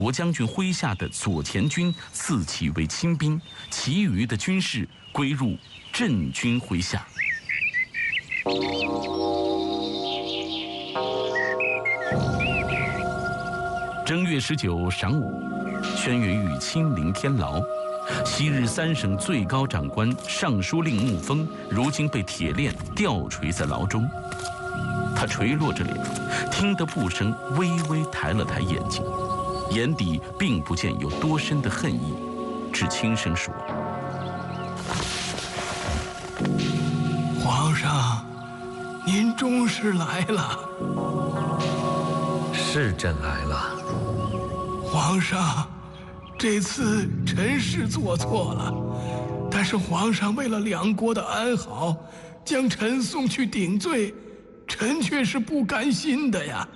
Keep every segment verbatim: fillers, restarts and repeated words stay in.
国将军麾下的左前军自起为亲兵，其余的军士归入镇军麾下。正月十九晌午，轩辕玉亲临天牢。昔日三省最高长官尚书令沐风，如今被铁链吊垂在牢中。他垂落着脸，听得布生微微抬了抬眼睛，眼底并不见有多深的恨意，只轻声说：“ 皇上，您终是来了。”“ 是朕来了。”“ 皇上，这次臣是做错了，但是皇上为了两国的安好，将臣送去顶罪，臣却是不甘心的呀。”“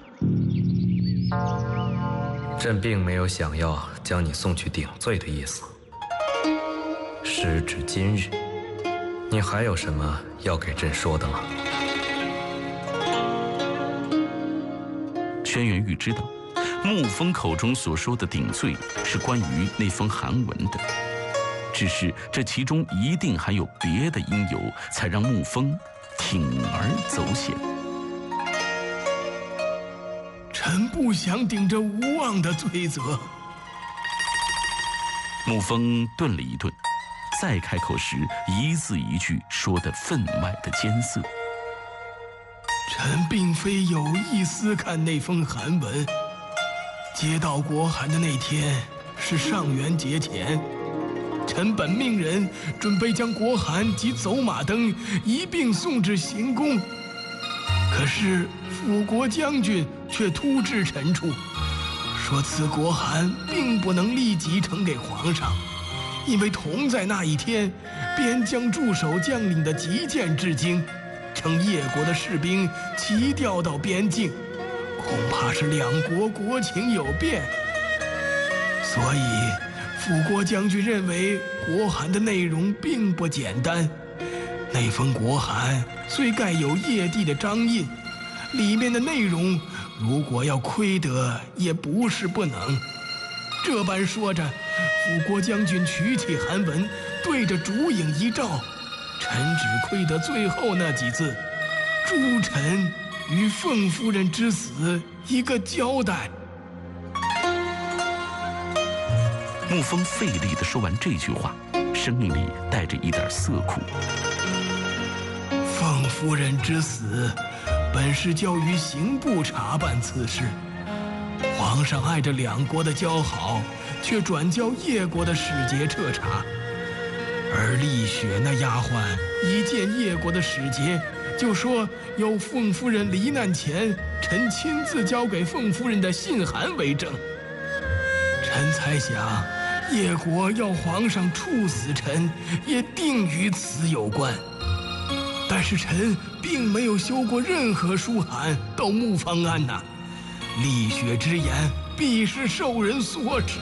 朕并没有想要将你送去顶罪的意思。时至今日，你还有什么要给朕说的吗？” 轩辕玉知道，沐风口中所说的顶罪是关于那封函文的，只是这其中一定还有别的因由，才让沐风铤而走险。 臣不想顶着无望的罪责。 沐风顿了一顿，再开口时，一字一句说得分外的艰涩。 臣并非有意思看那封函文。接到国函的那天是上元节前，臣本命人准备将国函及走马灯一并送至行宫，可是辅国将军却突至臣处，说此国函并不能立即呈给皇上，因为同在那一天，边疆驻守将领的急件至京，称叶国的士兵齐调到边境，恐怕是两国国情有变，所以辅国将军认为国函的内容并不简单。那封国函虽盖有叶帝的章印，里面的内容如果要窥得，也不是不能。这般说着，辅国将军取起函文，对着烛影一照，臣只窥得最后那几字：“诸臣与凤夫人之死一个交代。” 沐风费力地说完这句话，声音里带着一点涩苦。 凤夫人之死，本是交于刑部查办此事，皇上碍着两国的交好，却转交叶国的使节彻查。而丽雪那丫鬟一见叶国的使节，就说有凤夫人罹难前，臣亲自交给凤夫人的信函为证。臣猜想，叶国要皇上处死臣，也定与此有关。但是臣并没有修过任何书函到沐方庵呐，丽雪之言必是受人所指。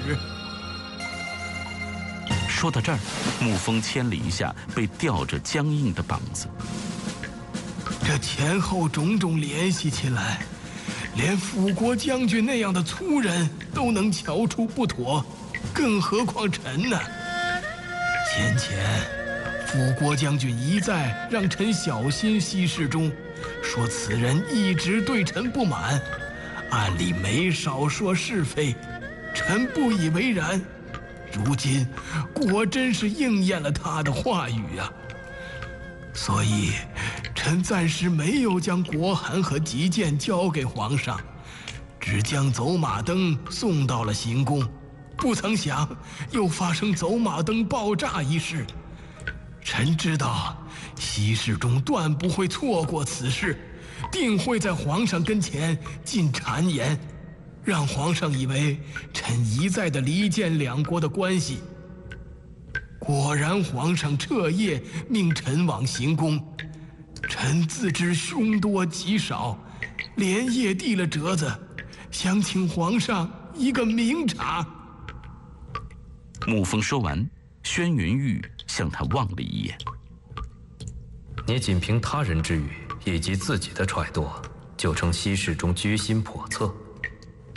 说到这儿，沐风牵了一下被吊着僵硬的膀子。 这前后种种联系起来，连辅国将军那样的粗人都能瞧出不妥，更何况臣呢？先前辅国将军一再让臣小心西事中，说此人一直对臣不满，暗里没少说是非，臣不以为然。如今果真是应验了他的话语啊！所以臣暂时没有将国函和急件交给皇上，只将走马灯送到了行宫。不曾想又发生走马灯爆炸一事。臣知道西世中断不会错过此事，定会在皇上跟前进谗言，让皇上以为臣一再的离间两国的关系。果然皇上彻夜命臣往行宫，臣自知凶多吉少，连夜递了折子，想请皇上一个明察。 沐风说完，轩辕玉向他望了一眼。 你仅凭他人之语以及自己的揣度，就称西事中居心叵测，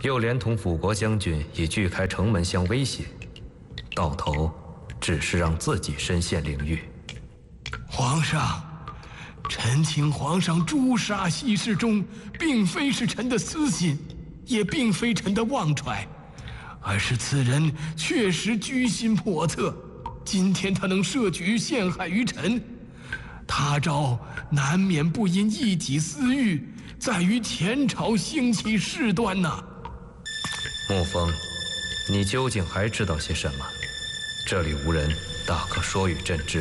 又连同辅国将军以锯开城门相威胁，到头只是让自己身陷囹圄。 皇上，臣请皇上诛杀西世忠，并非是臣的私心，也并非臣的妄揣，而是此人确实居心叵测。今天他能设局陷害于臣，他朝难免不因一己私欲，在于前朝兴起事端呐。 沐风，你究竟还知道些什么？这里无人，大可说与朕知。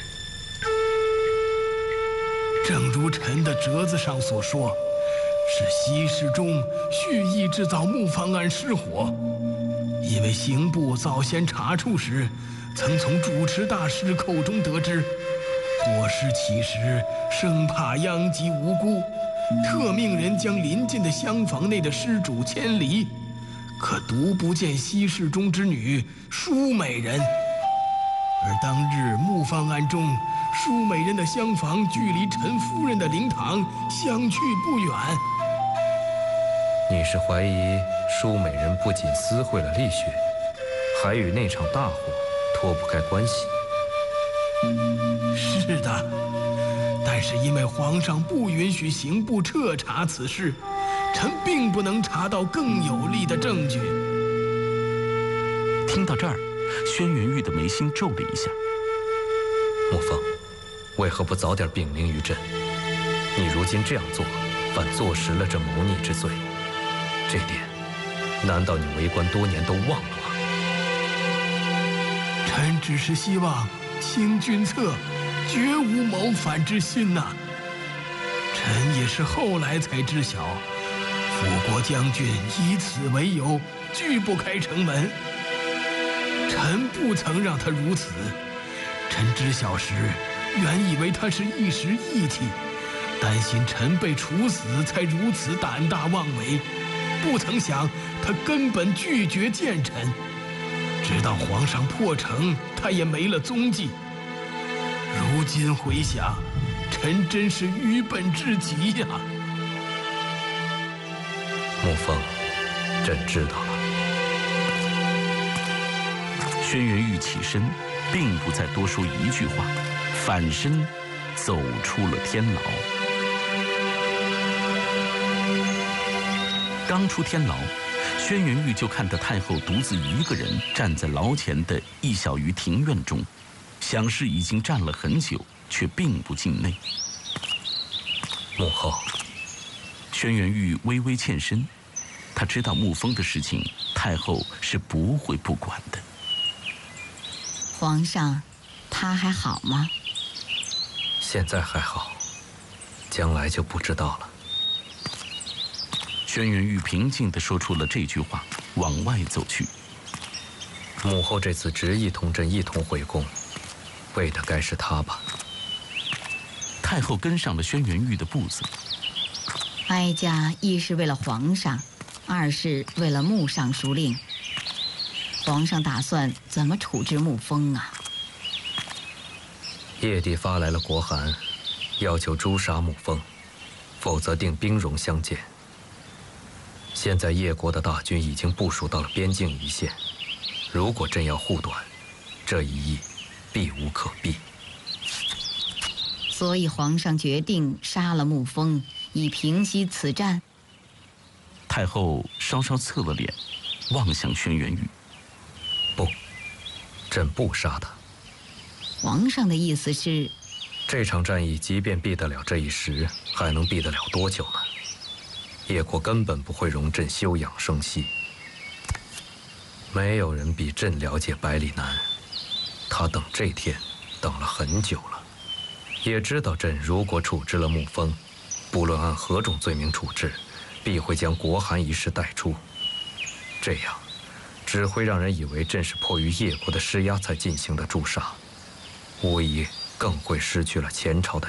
正如臣的折子上所说，是西世忠蓄意制造木方案失火，因为刑部早先查处时，曾从主持大师口中得知，火势起时生怕殃及无辜，特命人将邻近的厢房内的施主迁离，可独不见西世忠之女舒美人。而当日木方案中，舒美人的厢房距离陈夫人的灵堂相去不远。 你是怀疑舒美人不仅私毁了丽雪，还与那场大火脱不开关系？ 是的，但是因为皇上不允许刑部彻查此事，臣并不能查到更有力的证据。 听到这儿，轩辕玉的眉心皱了一下。 沐风，为何不早点禀明于朕？你如今这样做，反坐实了这谋逆之罪。这点，难道你为官多年都忘了吗？ 臣只是希望清君侧，绝无谋反之心呐。臣也是后来才知晓，辅国将军以此为由拒不开城门。臣不曾让他如此，臣知晓时，原以为他是一时义气，担心臣被处死，才如此胆大妄为。不曾想他根本拒绝见臣，直到皇上破城，他也没了踪迹。如今回想，臣真是愚笨至极呀！ 沐风，朕知道了。 轩辕玉起身，并不再多说一句话，反身走出了天牢。刚出天牢，轩辕玉就看到太后独自一个人站在牢前的一小余庭院中，想是已经站了很久，却并不进内。 母后， 轩辕玉微微欠身，他知道沐风的事情，太后是不会不管的。 皇上，他还好吗？ 现在还好，将来就不知道了。 轩辕玉平静地说出了这句话，往外走去。 母后这次执意同朕一同回宫，为的该是他吧？ 太后跟上了轩辕玉的步子。 哀家一是为了皇上，二是为了穆尚书令。皇上打算怎么处置沐风啊？ 叶帝发来了国函，要求诛杀沐风，否则定兵戎相见。现在叶国的大军已经部署到了边境一线，如果朕要护短，这一役避无可避。 所以皇上决定杀了沐风，以平息此战。 太后稍稍侧了脸，望向轩辕玉。 不，朕不杀他。 皇上的意思是， 这场战役即便避得了这一时，还能避得了多久呢？叶国根本不会容朕休养生息。没有人比朕了解百里南，他等这天等了很久了，也知道朕如果处置了沐风，不论按何种罪名处置，必会将国函一事带出。这样只会让人以为朕是迫于叶国的施压才进行的诛杀，无疑更会失去了前朝的